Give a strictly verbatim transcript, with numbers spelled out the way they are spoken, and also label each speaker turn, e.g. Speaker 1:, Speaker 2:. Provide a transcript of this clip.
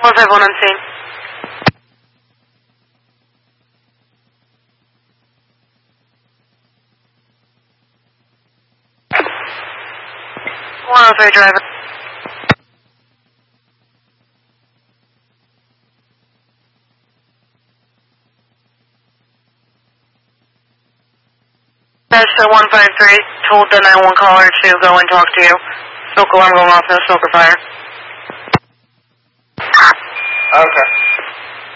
Speaker 1: one five one on scene. one oh three driver. That's the one five three told the nine one one caller to go and talk to you. Smoke alarm going off, no smoke or fire.
Speaker 2: Okay.